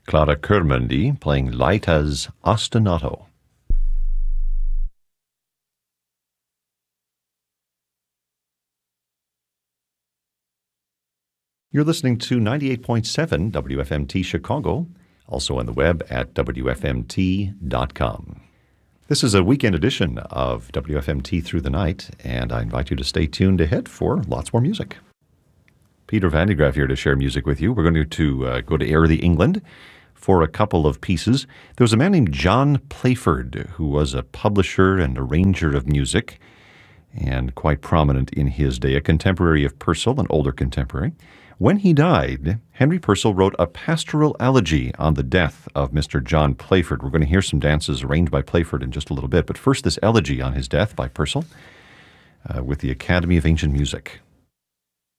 Clara Kermundi playing Laita's Ostinato. You're listening to 98.7 WFMT Chicago, also on the web at WFMT.com. This is a weekend edition of WFMT Through the Night, and I invite you to stay tuned ahead for lots more music. Peter Van de Graaff here to share music with you. We're going to go to Airlie, England for a couple of pieces. There was a man named John Playford who was a publisher and arranger of music and quite prominent in his day, a contemporary of Purcell, an older contemporary. When he died, Henry Purcell wrote a pastoral elegy on the death of Mr. John Playford. We're going to hear some dances arranged by Playford in just a little bit, but first this elegy on his death by Purcell with the Academy of Ancient Music.